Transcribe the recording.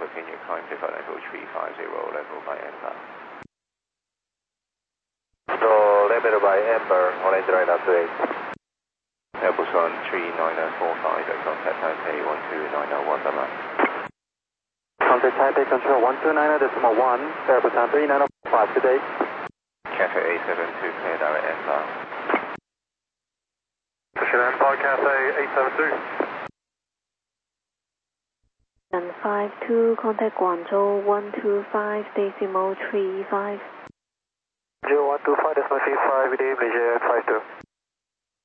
continue climb to Financial 350, level by Amber. So, level by Amber, orange right up to 8. Airbus on 39045, contact Taipei 12901, bye bye. Contact Taipei Control 129.1, Airbus on 3905 today. Cathay A72, clear direct Amber. Stand by Cathay 872. And 52, contact Guangzhou 125.35. 0125.35, good evening, 52.